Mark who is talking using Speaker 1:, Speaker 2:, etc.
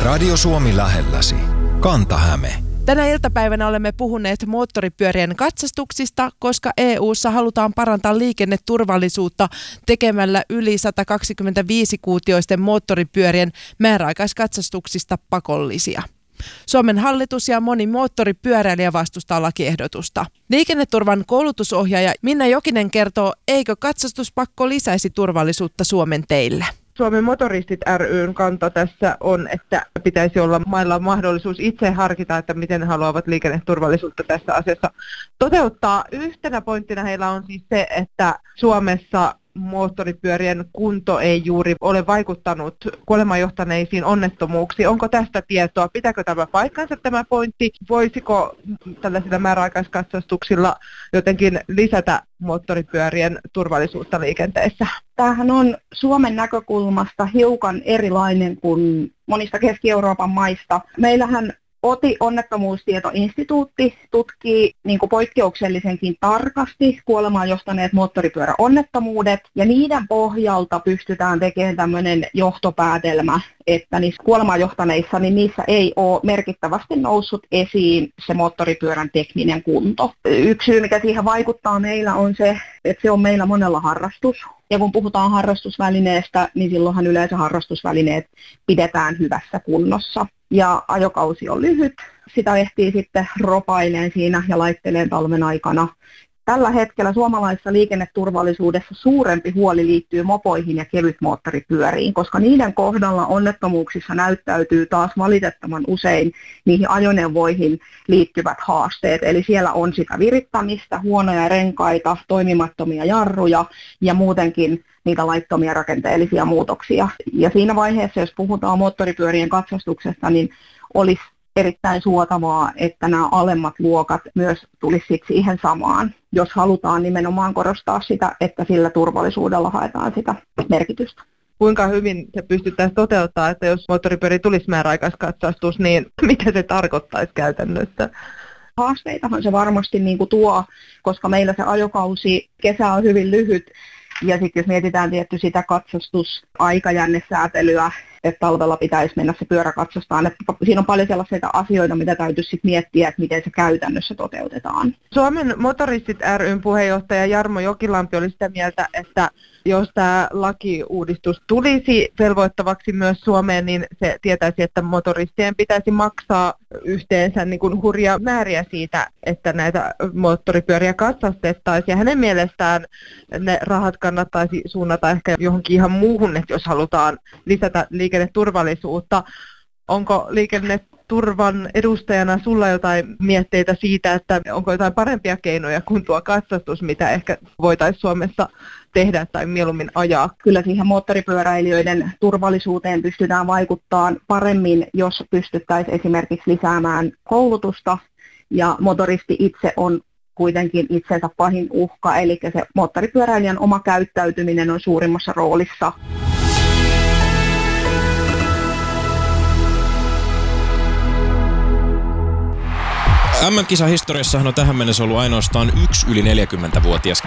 Speaker 1: Radio Suomi lähelläsi. Kanta-Häme.
Speaker 2: Tänä iltapäivänä olemme puhuneet moottoripyörien katsastuksista, koska EU:ssa halutaan parantaa liikenneturvallisuutta tekemällä yli 125-kuutioisten moottoripyörien määräaikaiskatsastuksista pakollisia. Suomen hallitus ja moni moottoripyöräilijä vastustaa lakiehdotusta. Liikenneturvan koulutusohjaaja Minna Jokinen kertoo, eikö katsastuspakko lisäisi turvallisuutta Suomen teillä.
Speaker 3: Suomen motoristit ry:n kanta tässä on, että pitäisi olla mailla mahdollisuus itse harkita, että miten haluavat liikenneturvallisuutta tässä asiassa toteuttaa. Yhtenä pointtina heillä on siis se, että Suomessa moottoripyörien kunto ei juuri ole vaikuttanut kuolemaan johtaneisiin onnettomuuksiin. Onko tästä tietoa? Pitääkö tämä paikkansa tämä pointti? Voisiko tällaisilla määräaikaiskatsastuksilla jotenkin lisätä moottoripyörien turvallisuutta liikenteessä?
Speaker 4: Tämähän on Suomen näkökulmasta hiukan erilainen kuin monista Keski-Euroopan maista. Meillähän onnettomuustietoinstituutti tutkii poikkeuksellisenkin tarkasti kuolemaan johtaneet moottoripyöräonnettomuudet, ja niiden pohjalta pystytään tekemään tämmöinen johtopäätelmä, että niissä kuolemaan johtaneissa niin niissä ei ole merkittävästi noussut esiin se moottoripyörän tekninen kunto. Yksi syy, mikä siihen vaikuttaa meillä, on se, että se on meillä monella harrastus. Ja kun puhutaan harrastusvälineestä, niin silloinhan yleensä harrastusvälineet pidetään hyvässä kunnossa. Ja ajokausi on lyhyt, sitä ehtii sitten ropaileen siinä ja laitteleen talven aikana. Tällä hetkellä suomalaisessa liikenneturvallisuudessa suurempi huoli liittyy mopoihin ja kevytmoottoripyöriin, koska niiden kohdalla onnettomuuksissa näyttäytyy taas valitettavan usein niihin ajoneuvoihin liittyvät haasteet. Eli siellä on sitä virittämistä, huonoja renkaita, toimimattomia jarruja ja muutenkin niitä laittomia rakenteellisia muutoksia. Ja siinä vaiheessa, jos puhutaan moottoripyörien katsastuksesta, niin olisi erittäin suotavaa, että nämä alemmat luokat myös tulisi siihen samaan, jos halutaan nimenomaan korostaa sitä, että sillä turvallisuudella haetaan sitä merkitystä.
Speaker 3: Kuinka hyvin se pystyttäisiin toteuttamaan, että jos moottoripyöriin tulisi määräaikaiskatsastus, niin mitä se tarkoittaisi käytännössä?
Speaker 4: Haasteitahan se varmasti tuo, koska meillä se ajokausi kesä on hyvin lyhyt. Ja sitten jos mietitään tietty sitä katsastusaikajännesäätelyä, että talvella pitäisi mennä se pyörä katsastaan, että siinä on paljon sellaisia asioita, mitä täytyisi sitten miettiä, että miten se käytännössä toteutetaan.
Speaker 3: Suomen motoristit ry:n puheenjohtaja Jarmo Jokilampi oli sitä mieltä, että jos tämä lakiuudistus tulisi velvoittavaksi myös Suomeen, niin se tietäisi, että motoristien pitäisi maksaa yhteensä hurjia määriä siitä, että näitä moottoripyöriä katsastettaisiin. Ja hänen mielestään ne rahat kannattaisi suunnata ehkä johonkin ihan muuhun, että jos halutaan lisätä liikenneturvallisuutta. Onko liikenneturvan edustajana sulla jotain mietteitä siitä, että onko jotain parempia keinoja kuin tuo katsastus, mitä ehkä voitaisiin Suomessa tehdä tai mieluummin ajaa?
Speaker 4: Kyllä siihen moottoripyöräilijöiden turvallisuuteen pystytään vaikuttamaan paremmin, jos pystyttäisiin esimerkiksi lisäämään koulutusta, ja motoristi itse on kuitenkin itsensä pahin uhka, eli se moottoripyöräilijän oma käyttäytyminen on suurimmassa roolissa.
Speaker 5: MM-kisahistoriassahan on tähän mennessä ollut ainoastaan yksi yli 40-vuotias